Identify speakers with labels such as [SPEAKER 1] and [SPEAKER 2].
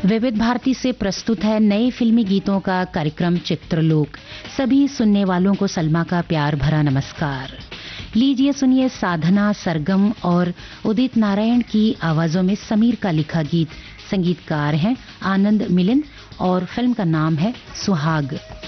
[SPEAKER 1] विविध भारती से प्रस्तुत है नए फिल्मी गीतों का कार्यक्रम चित्रलोक। सभी सुनने वालों को सलमा का प्यार भरा नमस्कार। लीजिए सुनिए साधना सरगम और उदित नारायण की आवाजों में समीर का लिखा गीत। संगीतकार हैं आनंद मिलिंद और फिल्म का नाम है सुहाग।